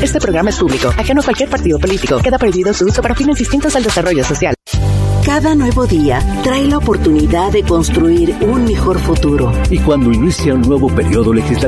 Este programa es público, ajeno a cualquier partido político. Queda prohibido su uso para fines distintos al desarrollo social. Cada nuevo día trae la oportunidad de construir un mejor futuro. Y cuando inicia un nuevo periodo legislativo,